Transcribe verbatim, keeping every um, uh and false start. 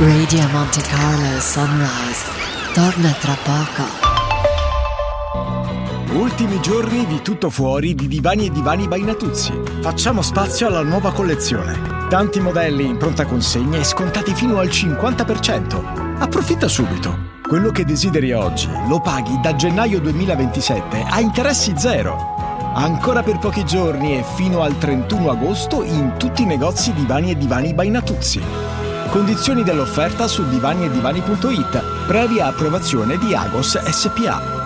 Radio Monte Carlo Sunrise torna tra poco. Ultimi giorni di tutto fuori di Divani e Divani by Natuzzi. Facciamo spazio alla nuova collezione. Tanti modelli in pronta consegna e scontati fino al cinquanta per cento. Approfitta subito. Quello che desideri oggi lo paghi da gennaio duemilaventisette a interessi zero. Ancora per pochi giorni e fino al trentuno agosto in tutti i negozi Divani e Divani by Natuzzi. Condizioni dell'offerta su divani e divani punto it, previa approvazione di Agos S P A.